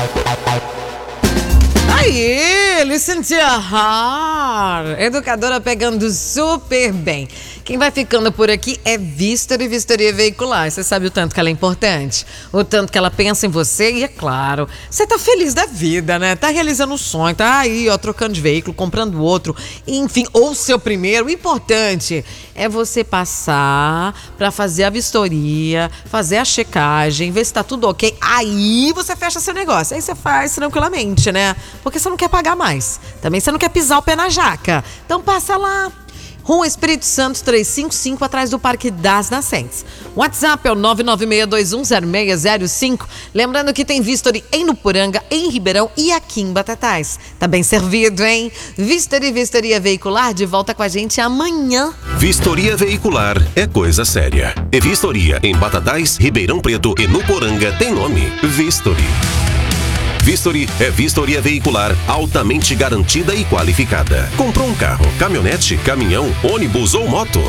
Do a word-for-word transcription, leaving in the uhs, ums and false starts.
Aí, listen to your heart. Educadora pegando super bem. Quem vai ficando por aqui é Vistory Vistoria Veicular. Você sabe o tanto que ela é importante, o tanto que ela pensa em você e, é claro, você tá feliz da vida, né? Tá realizando um sonho, tá aí, ó, trocando de veículo, comprando outro, enfim, ou seu primeiro. O importante é você passar pra fazer a vistoria, fazer a checagem, ver se tá tudo ok. Aí você fecha seu negócio. Aí você faz tranquilamente, né? Porque você não quer pagar mais. Também você não quer pisar o pé na jaca. Então passa lá. Rua Espírito Santo trezentos e cinquenta e cinco, atrás do Parque das Nascentes. WhatsApp é o nove nove seis dois um zero seis zero cinco. Lembrando que tem Vistory em Nuporanga, em Ribeirão e aqui em Batatais. Tá bem servido, hein? Vistory Vistoria Veicular de volta com a gente amanhã. Vistoria Veicular é coisa séria. E Vistoria em Batatais, Ribeirão Preto e Nuporanga tem nome: Vistory. Vistory é vistoria veicular altamente garantida e qualificada. Comprou um carro, caminhonete, caminhão, ônibus ou moto?